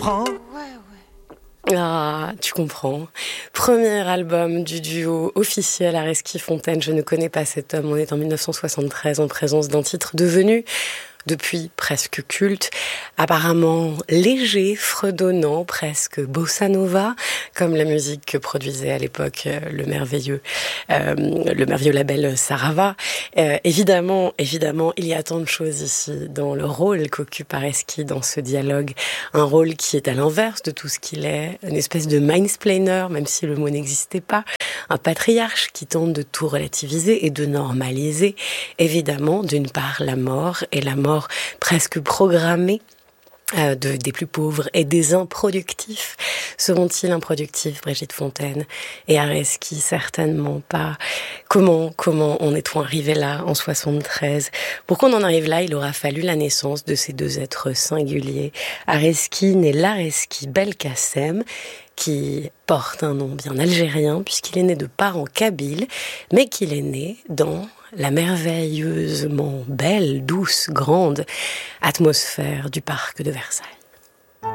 comprends? Ah, tu comprends. Premier album du duo officiel Areski-Fontaine. Je ne connais pas cet homme. On est en 1973 en présence d'un titre devenu depuis presque culte, apparemment léger, fredonnant, presque bossa nova, comme la musique que produisait à l'époque le merveilleux label Sarava. Évidemment, il y a tant de choses ici dans le rôle qu'occupe Areski dans ce dialogue, un rôle qui est à l'inverse de tout ce qu'il est, une espèce de mansplainer, même si le mot n'existait pas, un patriarche qui tente de tout relativiser et de normaliser, évidemment, d'une part la mort, et la mort presque programmée des plus pauvres et des improductifs. Seront-ils improductifs, Brigitte Fontaine et Areski? Certainement pas. Comment en est-on arrivé là, en 73? Pour qu'on en arrive là, il aura fallu la naissance de ces deux êtres singuliers. Areski né l'Areski Belkacem, qui porte un nom bien algérien, puisqu'il est né de parents kabyles, mais qu'il est né dans la merveilleusement belle, douce, grande atmosphère du parc de Versailles.